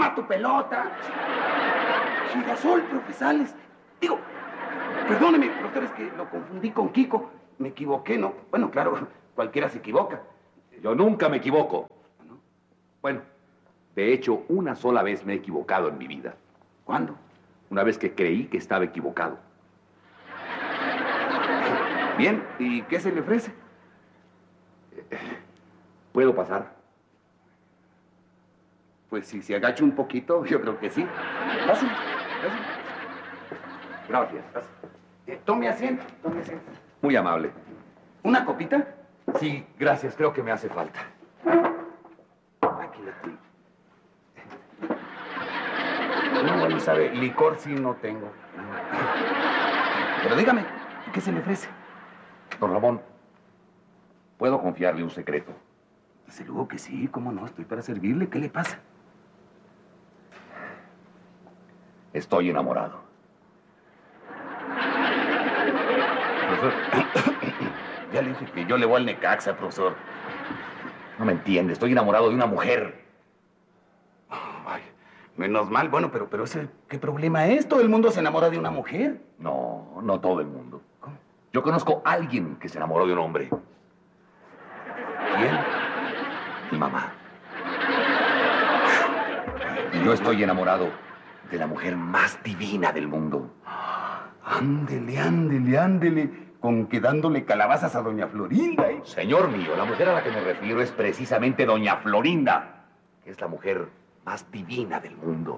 toma tu pelota. Girasol, profesores. Digo, perdóneme, profesor, es que lo confundí con Kiko. Me equivoqué, ¿no? Bueno, claro, cualquiera se equivoca. Yo nunca me equivoco. ¿No? Bueno, de hecho, una sola vez me he equivocado en mi vida. ¿Cuándo? Una vez que creí que estaba equivocado. Bien, ¿y qué se le ofrece? ¿Puedo pasar? Pues si se agacha un poquito, yo creo que sí. Pásale, pásale. Gracias. Tome asiento, tome asiento. Muy amable. ¿Una copita? Sí, gracias. Creo que me hace falta. Aquí la tengo. No, bueno, sabe, licor sí no tengo. Pero dígame, ¿qué se le ofrece? Don Ramón, ¿puedo confiarle un secreto? Desde luego que sí, cómo no, estoy para servirle. ¿Qué le pasa? Estoy enamorado. Profesor, ya le dije que yo le voy al Necaxa, profesor. No me entiende, estoy enamorado de una mujer. Ay, menos mal, bueno, pero ese, ¿qué problema es? ¿Todo el mundo se enamora de una mujer? No, no todo el mundo. ¿Cómo? Yo conozco a alguien que se enamoró de un hombre. ¿Quién? Mi mamá. Y yo estoy enamorado de la mujer más divina del mundo. Ándele, ándele, ándele, con que dándole calabazas a doña Florinda, ¿eh? Señor mío, la mujer a la que me refiero es precisamente doña Florinda, que es la mujer más divina del mundo.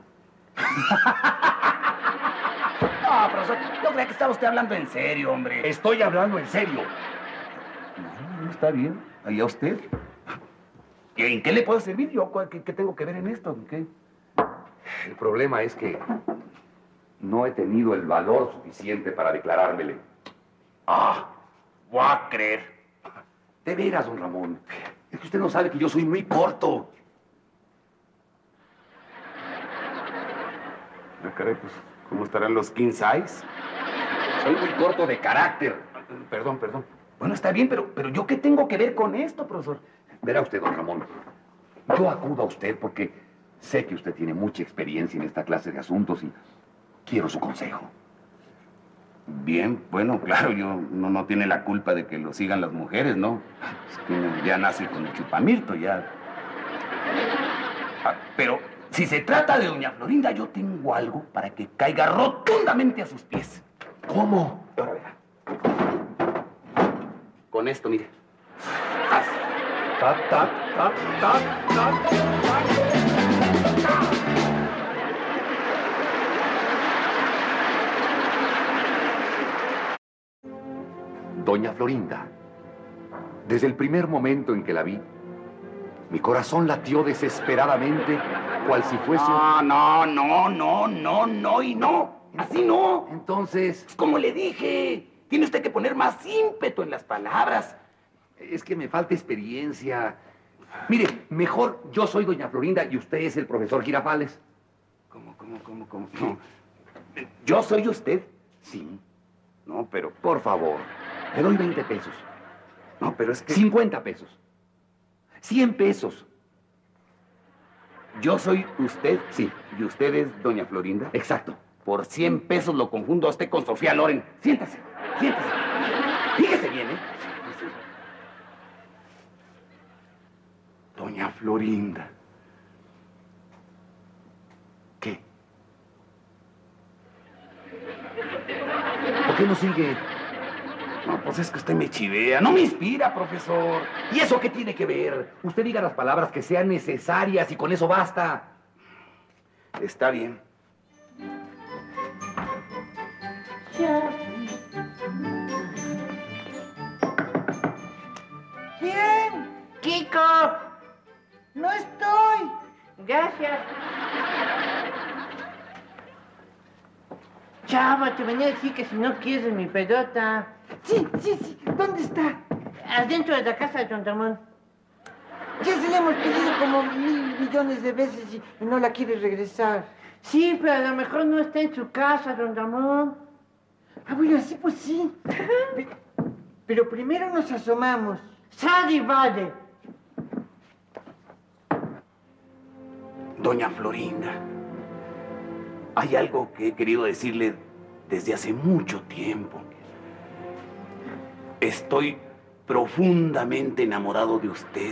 No, profesor, yo creía que estaba usted hablando en serio, hombre. Estoy hablando en serio. No, está bien. Allá usted. ¿En qué le puedo servir yo? ¿Qué tengo que ver en esto? ¿En qué? El problema es que no he tenido el valor suficiente para declarármele. Voy a creer. De veras, don Ramón. Es que usted no sabe que yo soy muy corto. Caray, pues, ¿cómo estarán los king size? Soy muy corto de carácter. Perdón. Bueno, está bien, pero ¿yo qué tengo que ver con esto, profesor? Verá usted, don Ramón. Yo acudo a usted porque sé que usted tiene mucha experiencia en esta clase de asuntos y quiero su consejo. Bien, bueno, claro, yo no tiene la culpa de que lo sigan las mujeres, ¿no? Es que uno ya nace con el chupamirto, ya. Pero si se trata de doña Florinda, yo tengo algo para que caiga rotundamente a sus pies. ¿Cómo? Ahora verá. Con esto, mire. Doña Florinda, desde el primer momento en que la vi, mi corazón latió desesperadamente, cual si fuese... No y no. Así no. Entonces... Pues como le dije, tiene usted que poner más ímpetu en las palabras. Es que me falta experiencia. Mire, mejor yo soy doña Florinda y usted es el profesor Girafales. ¿Cómo? No. ¿Yo soy usted? Sí. No, pero... Por favor, le doy 20 pesos. No, pero es que... 50 pesos. 100 pesos. ¿Yo soy usted? Sí. ¿Y usted es doña Florinda? Exacto. Por 100 pesos lo confundo a usted con Sofía Loren. Siéntase. Fíjese bien, ¿eh? Doña Florinda. ¿Qué? ¿Por qué no sigue? No, pues es que usted me chivea. No me inspira, profesor. ¿Y eso qué tiene que ver? Usted diga las palabras que sean necesarias y con eso basta. Está bien. ¿Quién? Kiko, No estoy. gracias. Chava, te venía a decir que si no quieres mi pelota. Sí. ¿Dónde está? Adentro de la casa de don Ramón. Ya se le hemos pedido como 1000 millones de veces y no la quiere regresar. Sí, pero a lo mejor no está en su casa, don Ramón. Bueno, así pues sí. Pero primero nos asomamos. Sale y vale. Doña Florinda, hay algo que he querido decirle desde hace mucho tiempo. Estoy profundamente enamorado de usted.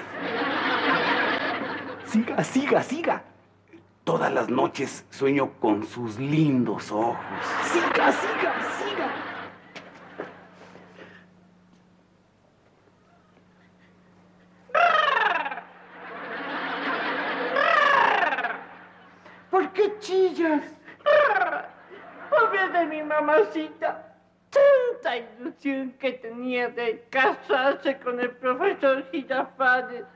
Siga, siga, siga. Todas las noches sueño con sus lindos ojos. Siga, siga, siga. ¿Por qué chillas? Pobre de mi mamacita. Tanta ilusión que tenía de casarse con el profesor Girafales.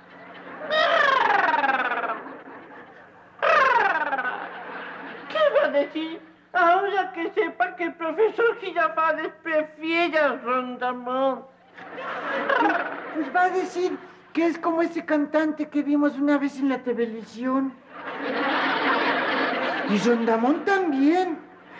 ¿Qué va a decir ahora que sepa que el profesor Girafales prefiere a Rondamón? Pues va a decir que es como ese cantante que vimos una vez en la televisión. Y Rondamón también.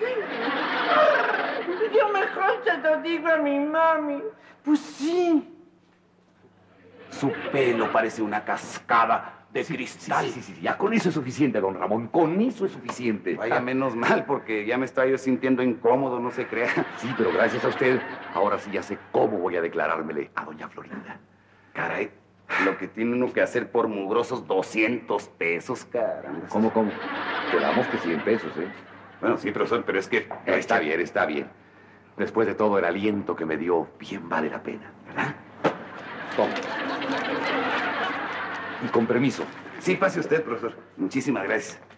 Yo mejor se lo digo a mi mami. Pues sí. Su pelo parece una cascada de cristal. Sí, ya con eso es suficiente, don Ramón. Con eso es suficiente. Vaya, menos mal, porque ya me estaba yo sintiendo incómodo, no se crea. Sí, pero gracias a usted, ahora sí ya sé cómo voy a declarármele a doña Florinda. Caray, lo que tiene uno que hacer por mugrosos 200 pesos, caramba. ¿Cómo? Quedamos que 100 pesos, ¿eh? Bueno, sí, profesor, pero es que... Está bien, está bien. Después de todo el aliento que me dio, bien vale la pena, ¿verdad? Toma. Y con permiso. Sí, pase usted, profesor. Muchísimas gracias.